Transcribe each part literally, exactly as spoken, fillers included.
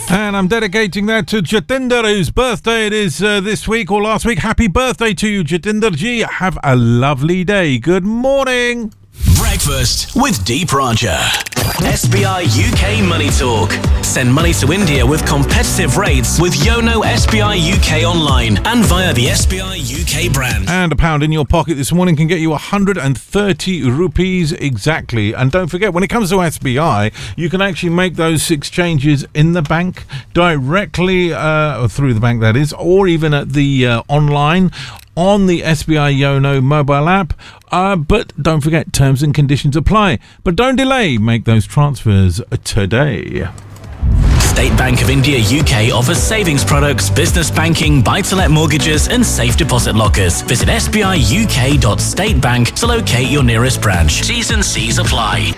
And I'm dedicating that to Jatinder, whose birthday it is uh, this week or last week. Happy birthday to you, Jatinder ji. Have a lovely day. Good morning. Breakfast with Deep Raja. S B I U K Money Talk. Send money to India with competitive rates with Yono S B I U K online and via the S B I U K brand. And a pound in your pocket this morning can get you one hundred thirty rupees exactly. And don't forget, when it comes to S B I, you can actually make those exchanges in the bank directly, uh, through the bank that is, or even at the uh, online on the S B I Yono mobile app. Uh, but don't forget, terms and conditions apply. But don't delay, make those transfers today. State Bank of India U K offers savings products, business banking, buy-to-let mortgages and safe deposit lockers. Visit s b i u k dot state bank to locate your nearest branch. T's and C's apply.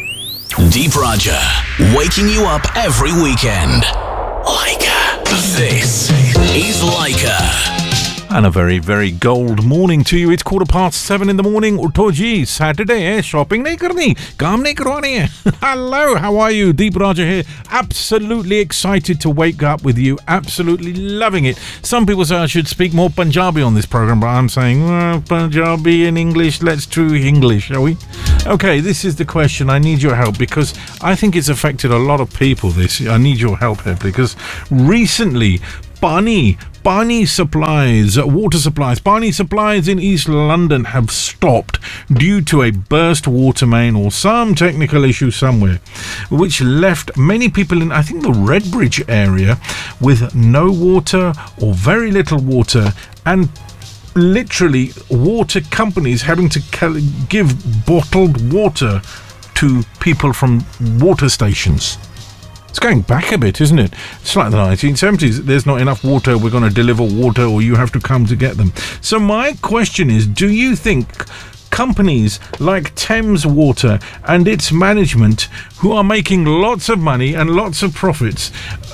Deep Raja, waking you up every weekend. Leica. This is Leica. And a very, very gold morning to you. It's quarter past seven in the morning. Utho ji, Saturday hai, shopping nahi karni, kaam nahi karwani hai. Hello, how are you? Deep Raja here. Absolutely excited to wake up with you. Absolutely loving it. Some people say I should speak more Punjabi on this program, but I'm saying well, Punjabi and English. Let's do English, shall we? Okay, this is the question. I need your help because I think it's affected a lot of people. This I need your help here because recently, Pani, Pani supplies, water supplies, Pani supplies in East London have stopped due to a burst water main or some technical issue somewhere, which left many people in, I think, the Redbridge area with no water or very little water, and literally water companies having to give bottled water to people from water stations. It's going back a bit, isn't it? It's like the nineteen seventies. There's not enough water, we're going to deliver water, or you have to come to get them. So my question is, do you think companies like Thames Water and its management, who are making lots of money and lots of profits,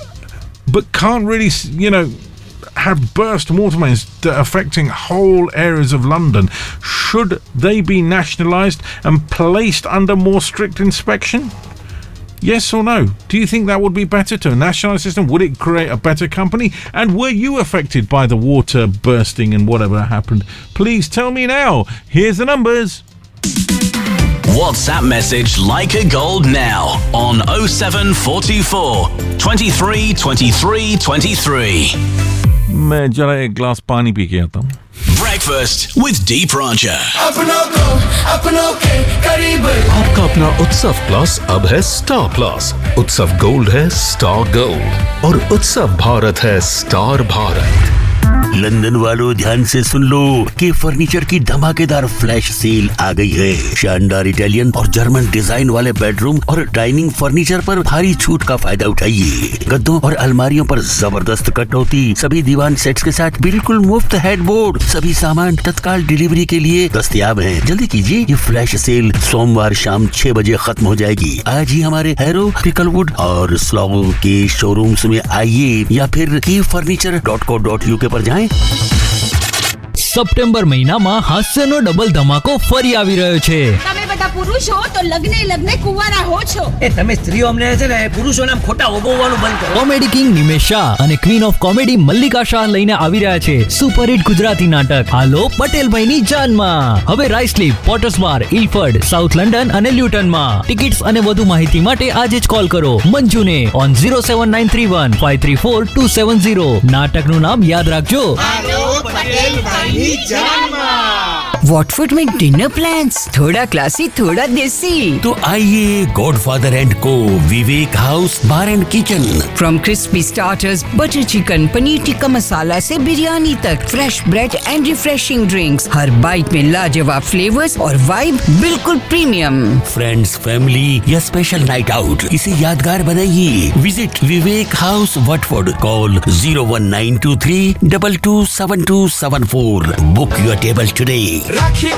but can't really, you know, have burst water mains that are affecting whole areas of London, should they be nationalised and placed under more strict inspection? Yes or no? Do you think that would be better to a nationalised system? Would it create a better company? And were you affected by the water bursting and whatever happened? Please tell me now. Here's the numbers. WhatsApp message Leica Gold now on oh seven four two four, twenty-three twenty-three twenty-three. मैं जरा एक glass पानी P के आता हूँ. Breakfast with Deep Raja. आपका अपना उत्सव प्लस अब है स्टार प्लस. उत्सव गोल्ड है स्टार गोल्ड और उत्सव भारत है स्टार भारत. लंदन वालों ध्यान से सुन लो कि फर्नीचर की धमाकेदार फ्लैश सेल आ गई है. शानदार इटालियन और जर्मन डिजाइन वाले बेडरूम और डाइनिंग फर्नीचर पर भारी छूट का फायदा उठाइए. गद्दों और अलमारियों पर जबरदस्त कटौती. सभी दीवान सेट्स के साथ बिल्कुल मुफ्त हेडबोर्ड. सभी सामान तत्काल डिलीवरी के लिए दस्तयाब हैं. जल्दी कीजिए, ये फ्लैश सेल सोमवार शाम छह बजे खत्म हो जाएगी. आज ही हमारे हैरो, क्रिकलवुड और स्लॉगो के शोरूम्स में आइए या फिर की furniture dot co dot UK पर जाएं. સપ્ટેમ્બર મહિનામાં હાસ્યનો ડબલ ધમાકો ફરી આવી રહ્યો છે. તમે બધા પુરુષો તો લગ્ને લગ્ને કુંવારા હો છો. એ તમે સ્ત્રીઓ અમને છે ને પુરુષોને આમ ખોટા ઓગવવાનું બંધ કરો. કોમેડી કિંગ નિમેશ શાહ અને queen of comedy Mallika Shah લઈને આવી રહ્યા છે સુપરહિટ ગુજરાતી નાટક હાલો પટેલભાઈની જાનમાં. હવે રાઇસલીપ, પોટર્સ બાર, ઇલફર્ડ, સાઉથ લંડન અને લ્યુટનમાં. ટિકિટ્સ અને વધુ માહિતી માટે આજે જ કોલ કરો મંજુને on zero seven nine three one five three four two seven zero. નાટકનું નામ યાદ રાખજો. હાલો પટેલભાઈની જાનમાં. वॉटफोर्ड में डिनर प्लान्स, थोड़ा क्लासी थोड़ा देसी. तो आइए गॉडफादर एंड को विवेक house bar and kitchen. From crispy starters, butter chicken, paneer tikka masala से बिरयानी तक, fresh bread and refreshing drinks. Her bite में लाजवाब फ्लेवर्स और वाइब बिल्कुल प्रीमियम. फ्रेंड्स, फैमिली या स्पेशल नाइट आउट, इसे यादगार बनाइए. Visit Vivek house Watford. Call zero one nine two three two two seven two seven four. Book your table today.